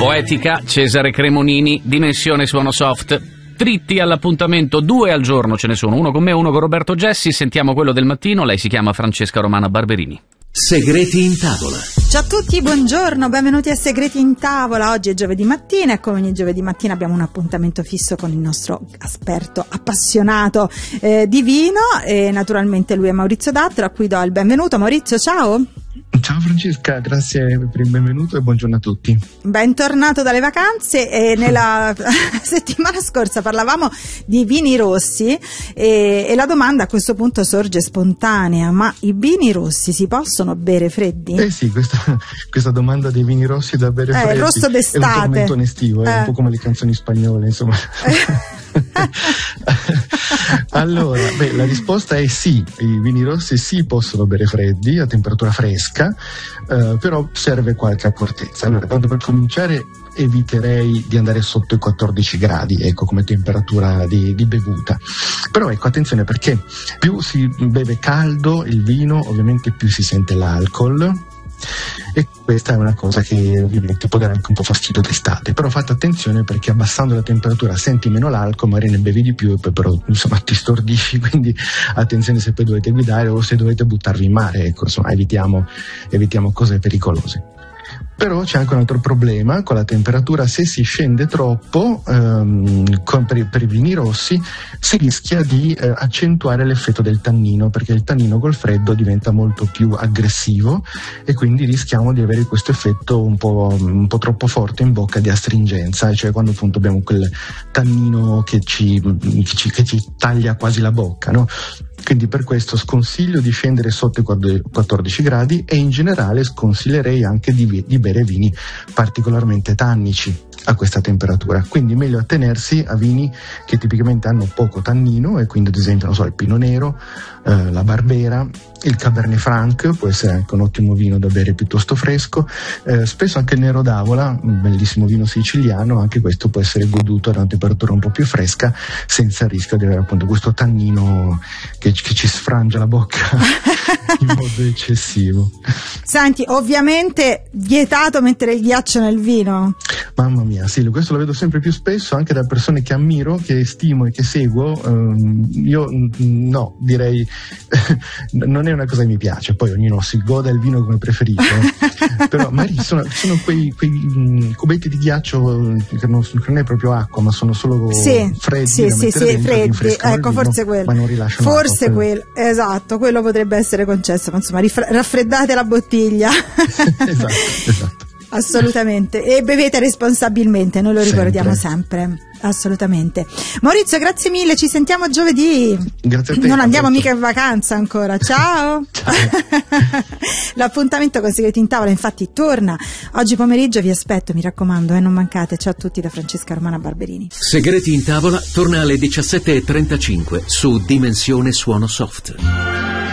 Poetica, Cesare Cremonini, Dimensione Suono Soft. Dritti all'appuntamento, 2 al giorno ce ne sono, uno con me, uno con Roberto Gessi. Sentiamo quello del mattino, lei si chiama Francesca Romana Barberini. Segreti in tavola. Ciao a tutti, buongiorno, benvenuti a Segreti in tavola. Oggi è giovedì mattina e come ogni giovedì mattina abbiamo un appuntamento fisso con il nostro esperto appassionato di vino, e naturalmente lui è Maurizio Dattero, a cui do il benvenuto. Maurizio, ciao. Ciao Francesca, grazie per il benvenuto e buongiorno a tutti. Bentornato dalle vacanze. E nella settimana scorsa parlavamo di vini rossi e la domanda a questo punto sorge spontanea: ma i vini rossi si possono bere freddi? Sì, questa domanda dei vini rossi da bere freddi il rosso d'estate è un tormento estivo, è un po' come le canzoni spagnole, insomma. Allora, la risposta è sì, i vini rossi si possono bere freddi a temperatura fresca, però serve qualche accortezza. Allora, per cominciare eviterei di andare sotto i 14 gradi, ecco, come temperatura di bevuta. Però ecco, attenzione, perché più si beve caldo il vino, ovviamente più si sente l'alcol, e questa è una cosa che ovviamente può dare anche un po' fastidio d'estate. Però fate attenzione, perché abbassando la temperatura senti meno l'alcol, magari ne bevi di più e poi però insomma ti stordisci, quindi attenzione se poi dovete guidare o se dovete buttarvi in mare, ecco, insomma evitiamo cose pericolose. Però c'è anche un altro problema con la temperatura: se si scende troppo per i vini rossi si rischia di accentuare l'effetto del tannino, perché il tannino col freddo diventa molto più aggressivo e quindi rischiamo di avere questo effetto un po' troppo forte in bocca di astringenza, cioè quando appunto abbiamo quel tannino che ci taglia quasi la bocca, no? Quindi per questo sconsiglio di scendere sotto i 14 gradi e in generale sconsiglierei anche di bere vini particolarmente tannici a questa temperatura. Quindi meglio attenersi a vini che tipicamente hanno poco tannino, e quindi ad esempio il Pinot Nero, la Barbera, il Cabernet Franc può essere anche un ottimo vino da bere piuttosto fresco, spesso anche il Nero d'Avola, un bellissimo vino siciliano, anche questo può essere goduto ad una temperatura un po' più fresca senza il rischio di avere appunto questo tannino che ci sfrangia la bocca in modo eccessivo. Senti, ovviamente vietato mettere il ghiaccio nel vino. Mamma mia, sì, questo lo vedo sempre più spesso anche da persone che ammiro, che stimo e che seguo. Io no, direi non è una cosa che mi piace. Poi ognuno si goda il vino come preferito, però magari sono quei cubetti di ghiaccio che non è proprio acqua, ma sono solo freddi, sì, freddi. Ecco, forse quello, ma non rilasciano forse acqua, quello, esatto, quello potrebbe essere concesso, ma insomma raffreddate la bottiglia. esatto. Assolutamente, e bevete responsabilmente, noi lo ricordiamo sempre. Assolutamente. Maurizio, grazie mille, ci sentiamo giovedì. Grazie a te. Non andiamo mica in vacanza ancora. Ciao. Ciao. L'appuntamento con Segreti in tavola infatti torna oggi pomeriggio, vi aspetto, mi raccomando, non mancate. Ciao a tutti da Francesca Romana Barberini. Segreti in tavola torna alle 17:35 su Dimensione Suono Soft.